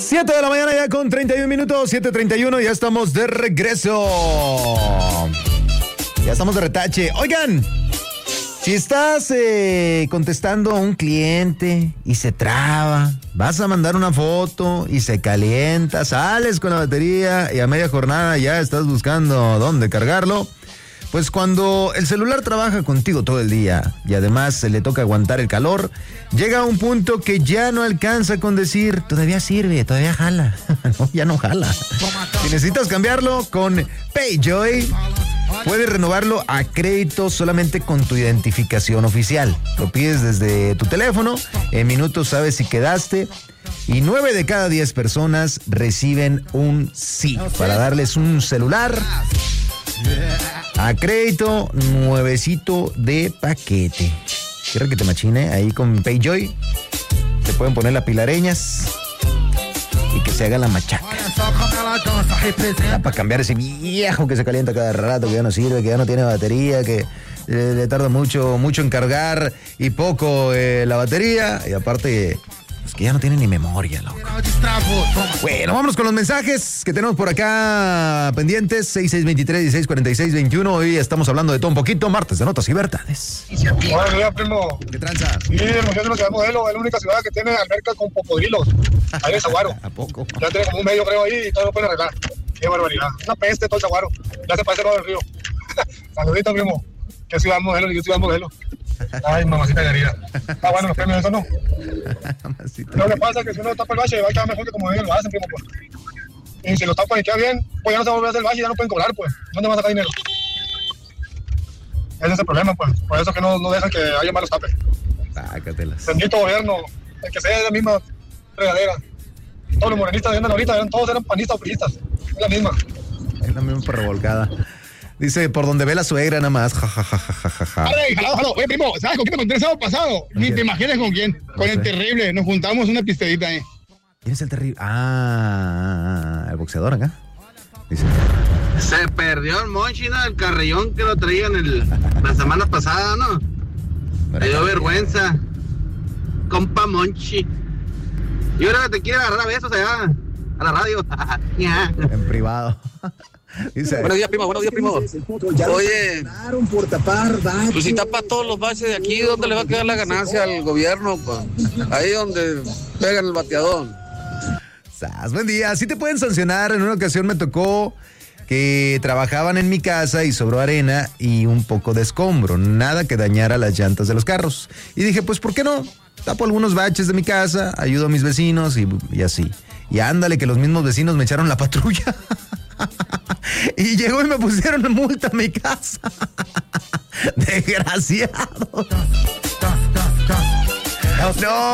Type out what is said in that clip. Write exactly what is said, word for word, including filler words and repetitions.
siete de la mañana ya con treinta y un minutos, siete treinta y uno, ya estamos de regreso. Ya estamos de retache. Oigan, si estás eh, contestando a un cliente y se traba, vas a mandar una foto y se calienta, sales con la batería y a media jornada ya estás buscando dónde cargarlo. Pues cuando el celular trabaja contigo todo el día y además se le toca aguantar el calor, llega a un punto que ya no alcanza con decir, todavía sirve, todavía jala. No, ya no jala. Si necesitas cambiarlo con PayJoy, puedes renovarlo a crédito solamente con tu identificación oficial. Lo pides desde tu teléfono, en minutos sabes si quedaste y nueve de cada diez personas reciben un sí para darles un celular a crédito nuevecito de paquete. Quiero que te machine ahí con PayJoy. Te pueden poner las pilareñas y que se haga la machaca. Ya para cambiar ese viejo que se calienta cada rato, que ya no sirve, que ya no tiene batería, que eh, le tarda mucho, mucho en cargar y poco eh, la batería. Y aparte, pues que ya no tiene ni memoria, loco. Bueno, vámonos con los mensajes que tenemos por acá pendientes. seis seis dos tres, dieciséis cuarenta y seis veintiuno. Hoy estamos hablando de todo un poquito. Martes de Notas y Verdades. Buenos días, primo. ¿Qué tranza? Sí, Hermosillo es una ciudad modelo. Es la única ciudad que tiene alberca con cocodrilos. Ahí en Zaguaro. ¿A poco? Ya tiene como un medio, creo, ahí y todo lo pueden arreglar. Qué barbaridad. Una peste todo el Zaguaro. Ya se parece al lado del río. Saluditos, primo. ¿Qué ciudad modelo? ¿Qué ciudad modelo? Ay, mamacita querida. Ah, bueno, los premios de eso no. Lo que pasa es que si uno tapa el bache, va a quedar mejor que como ellos lo hacen, primo, pues. Y si lo tapan y queda bien, pues ya no se va a volver a hacer el bache y ya no pueden cobrar, pues. ¿Dónde van a sacar dinero? Ese es el problema, pues. Por eso es que no, no dejan que haya malos tapes. Sácatelas. Bendito gobierno, el que sea de la misma fregadera. Todos los morenistas que andan ahorita, eran, todos eran panistas o priistas. Es la misma. Es la misma revolcada. Dice, por donde ve la suegra nada más, ja, ja, ja, ja, ja, ja. Ay, jalado, jalado. Oye, primo, ¿sabes con quién me encontré el sábado pasado? Ni te imaginas con quién. Con el terrible. Nos juntamos una pistedita ahí. ¿Quién es el terrible? Ah, el boxeador acá. Dice. Se perdió el Monchi, ¿no? El carrillón que lo traían el, la semana pasada, ¿no? Me dio vergüenza. Compa Monchi. Y ahora te quiere agarrar a besos allá, a la radio. En privado. Dice, buenos días, primo, buenos días, primo. Oye, pues si tapa todos los baches de aquí, ¿dónde le va a quedar la ganancia al gobierno? Pues, ahí donde pegan el bateador. Sas, buen día. Sí te pueden sancionar. En una ocasión me tocó que trabajaban en mi casa y sobró arena y un poco de escombro. Nada que dañara las llantas de los carros. Y dije, pues, ¿por qué no? Tapo algunos baches de mi casa, ayudo a mis vecinos y, y así. Y ándale que los mismos vecinos me echaron la patrulla. Y llegó y me pusieron multa a mi casa. Desgraciado. No.